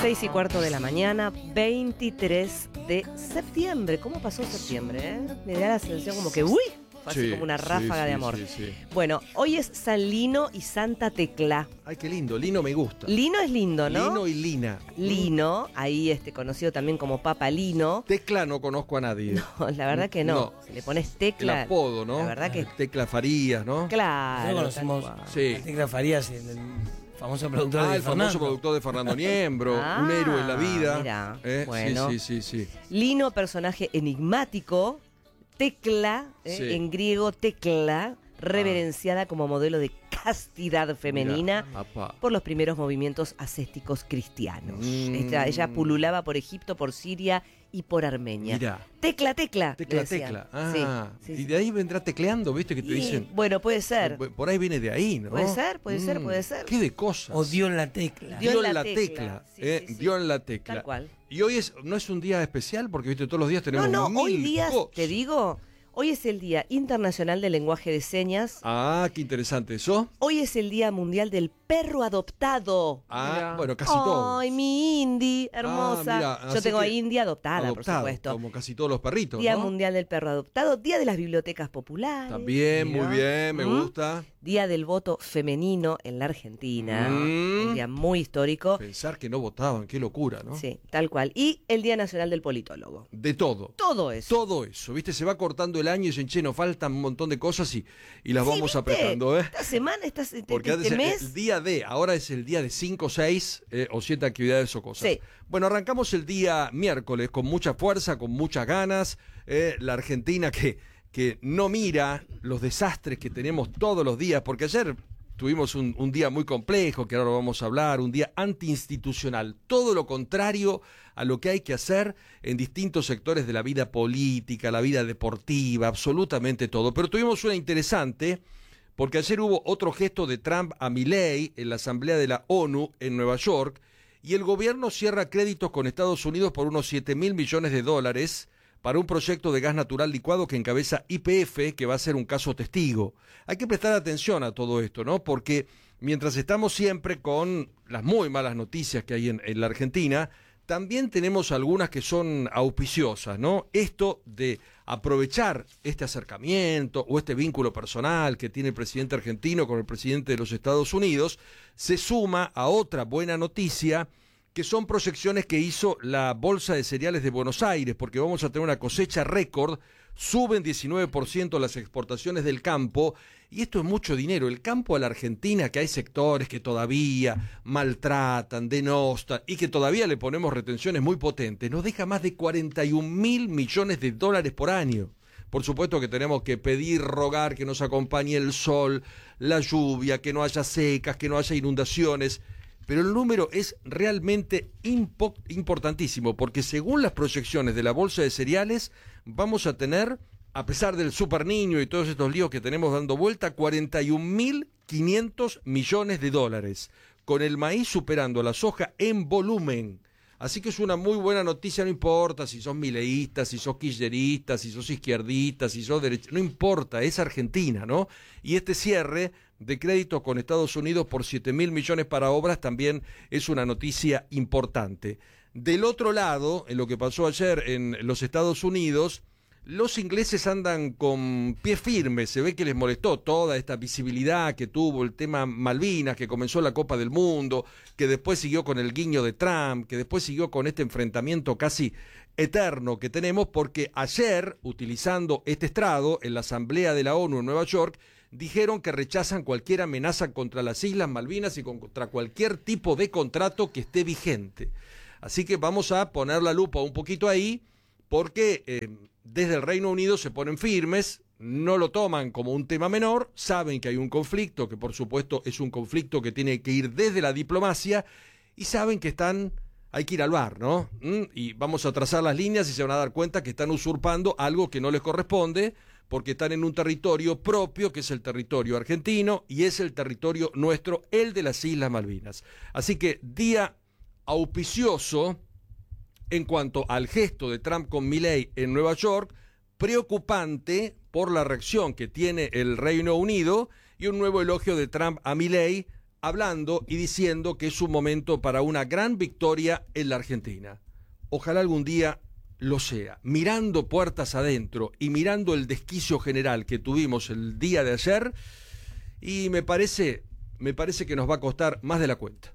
6:15 de la mañana, 23 de septiembre. ¿Cómo pasó septiembre? Me da la sensación como que, ¡uy! Fue así como una ráfaga de amor. Sí. Bueno, hoy es San Lino y Santa Tecla. Ay, qué lindo. Lino me gusta. Lino es lindo, ¿no? Lino y Lina. Lino, ahí conocido también como Papa Lino. Tecla no conozco a nadie. No, la verdad que no. Si le pones Tecla. El apodo, ¿no? La verdad que. Tecla Farías, ¿no? Claro. Nosotros conocemos a Tecla Farías, el famoso productor de el Fernando. famoso productor de Fernando Niembro. Un héroe en la vida. Mirá, bueno. Sí. Lino, personaje enigmático. Tecla, en griego Tecla, reverenciada como modelo de castidad femenina por los primeros movimientos ascéticos cristianos. Ella pululaba por Egipto, por Siria y por Armenia. Mirá. Tecla. Tecla. Ah, sí. Y de ahí vendrá tecleando, ¿viste? Que te dicen. Bueno, puede ser. Por ahí viene de ahí, ¿no? Puede ser. Qué de cosas. O dio en la tecla. Dio en la tecla. Dio en la tecla. Tal cual. Y hoy no es un día especial porque, viste, todos los días tenemos hoy día, cosas. te digo, hoy es el Día Internacional del Lenguaje de Señas. Ah, qué interesante eso. Hoy es el Día Mundial del Perro Adoptado. Ah, bueno, casi todo. Ay, mi Indy, hermosa. Mira, yo tengo a Indy adoptada, por adoptado, supuesto. como casi todos los perritos, Día ¿no? Mundial del Perro Adoptado, Día de las Bibliotecas Populares. También, muy bien, me gusta. Día del voto femenino en la Argentina. Un día muy histórico. Pensar que no votaban, qué locura, ¿no? Sí, tal cual. Y el Día Nacional del Politólogo. De todo. Todo eso. Todo eso, ¿viste? Se va cortando el año y dicen, che, nos faltan un montón de cosas y las vamos ¿viste? apretando, ¿eh? Esta semana, Porque antes mes. el día de, ahora es el día de 5, 6 o 7 actividades o cosas. Sí. Bueno, arrancamos el día miércoles con mucha fuerza, con muchas ganas. La Argentina que no mira los desastres que tenemos todos los días, porque ayer tuvimos un día muy complejo, que ahora lo vamos a hablar, un día antiinstitucional, todo lo contrario a lo que hay que hacer en distintos sectores de la vida política, la vida deportiva, absolutamente todo. Pero tuvimos una interesante, porque ayer hubo otro gesto de Trump a Milei en la Asamblea de la ONU en Nueva York, y el gobierno cierra créditos con Estados Unidos por unos $7.000 millones para un proyecto de gas natural licuado que encabeza YPF, que va a ser un caso testigo. Hay que prestar atención a todo esto, ¿no? Porque mientras estamos siempre con las muy malas noticias que hay en la Argentina, también tenemos algunas que son auspiciosas, ¿no? Esto de aprovechar este acercamiento o este vínculo personal que tiene el presidente argentino con el presidente de los Estados Unidos, se suma a otra buena noticia, que son proyecciones que hizo la Bolsa de Cereales de Buenos Aires, porque vamos a tener una cosecha récord, suben 19% las exportaciones del campo, y esto es mucho dinero. El campo a la Argentina, que hay sectores que todavía maltratan, denostan, y que todavía le ponemos retenciones muy potentes, nos deja más de $41.000 millones por año. Por supuesto que tenemos que pedir, rogar que nos acompañe el sol, la lluvia, que no haya secas, que no haya inundaciones. Pero el número es realmente importantísimo, porque según las proyecciones de la Bolsa de Cereales, vamos a tener, a pesar del Super Niño y todos estos líos que tenemos dando vuelta, $41.500 millones, con el maíz superando a la soja en volumen. Así que es una muy buena noticia, no importa si sos mileísta, si sos kirchnerista, si sos izquierdista, si sos derecha, no importa, es Argentina, ¿no? Y este cierre de créditos con Estados Unidos por $7.000 millones para obras también es una noticia importante. Del otro lado, en lo que pasó ayer en los Estados Unidos, los ingleses andan con pie firme, se ve que les molestó toda esta visibilidad que tuvo el tema Malvinas, que comenzó la Copa del Mundo, que después siguió con el guiño de Trump, que después siguió con este enfrentamiento casi eterno que tenemos, porque ayer, utilizando este estrado en la Asamblea de la ONU en Nueva York, dijeron que rechazan cualquier amenaza contra las Islas Malvinas y contra cualquier tipo de contrato que esté vigente. Así que vamos a poner la lupa un poquito ahí, porque desde el Reino Unido se ponen firmes, no lo toman como un tema menor, saben que hay un conflicto, que por supuesto es un conflicto que tiene que ir desde la diplomacia, y saben que hay que ir al bar, ¿no? Y vamos a trazar las líneas y se van a dar cuenta que están usurpando algo que no les corresponde, porque están en un territorio propio, que es el territorio argentino, y es el territorio nuestro, el de las Islas Malvinas. Así que día auspicioso en cuanto al gesto de Trump con Milei en Nueva York, preocupante por la reacción que tiene el Reino Unido, y un nuevo elogio de Trump a Milei hablando y diciendo que es un momento para una gran victoria en la Argentina. Ojalá algún día lo sea. Mirando puertas adentro y mirando el desquicio general que tuvimos el día de ayer, y me parece que nos va a costar más de la cuenta.